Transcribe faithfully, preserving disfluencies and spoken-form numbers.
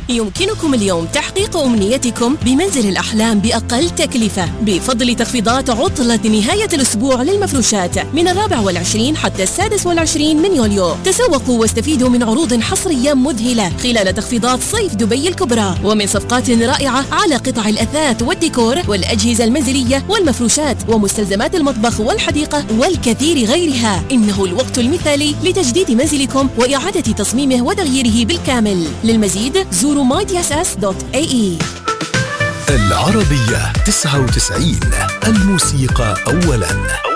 يمكنكم اليوم تحقيق أمنيتكم بمنزل الأحلام بأقل تكلفة بفضل تخفيضات عطلة نهاية الأسبوع للمفروشات من الرابع والعشرين حتى السادس والعشرين من يوليو. تسوقوا واستفيدوا من عروض حصرية مذهلة خلال تخفيضات صيف دبي الكبرى، ومن صفقات رائعة على قطع الأثاث والديكور والأجهزة المنزلية والمفروشات ومستلزمات المطبخ والحديقة والكثير غيرها. إنه الوقت المثالي لتجديد منزلكم وإعادة تصميمه وتغييره بالكامل. للمزيد زوروا ماي دي اس اس دوت اي اي. العربية تسعة وتسعين، الموسيقى أولاً.